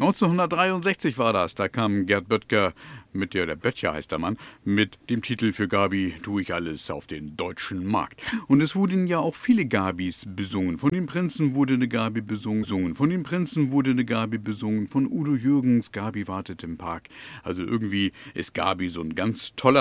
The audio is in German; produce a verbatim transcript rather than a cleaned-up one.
neunzehnhundertdreiundsechzig war das, da kam Gerd Böttger mit der, der Böttcher heißt der Mann, mit dem Titel für Gabi Tu ich alles auf den deutschen Markt. Und es wurden ja auch viele Gabis besungen. Von den Prinzen wurde eine Gabi besungen, von den Prinzen wurde eine Gabi besungen, von Udo Jürgens Gabi wartet im Park. Also irgendwie ist Gabi so ein ganz toller